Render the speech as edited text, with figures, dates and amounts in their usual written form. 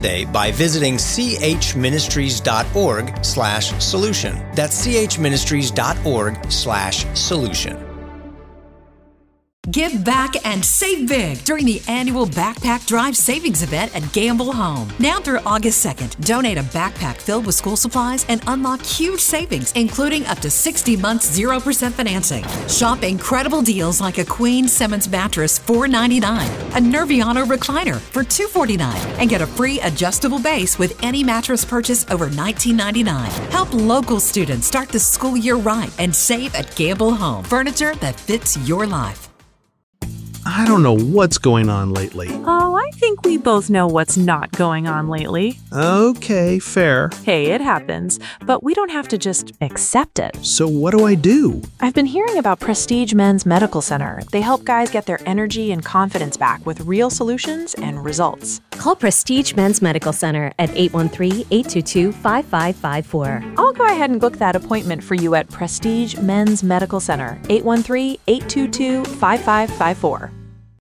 today by visiting chministries.org/solution. That's chministries.org/solution. Give back and save big during the annual Backpack Drive Savings Event at Gamble Home. Now through August 2nd, donate a backpack filled with school supplies and unlock huge savings, including up to 60 months 0% financing. Shop incredible deals like a Queen Simmons mattress $4.99, a Nerviano recliner for $2.49, and get a free adjustable base with any mattress purchase over $19.99. Help local students start the school year right and save at Gamble Home. Furniture that fits your life. I don't know what's going on lately. Oh, I think we both know what's not going on lately. Okay, fair. Hey, it happens, but we don't have to just accept it. So what do I do? I've been hearing about Prestige Men's Medical Center. They help guys get their energy and confidence back with real solutions and results. Call Prestige Men's Medical Center at 813-822-5554. I'll go ahead and book that appointment for you at Prestige Men's Medical Center, 813-822-5554.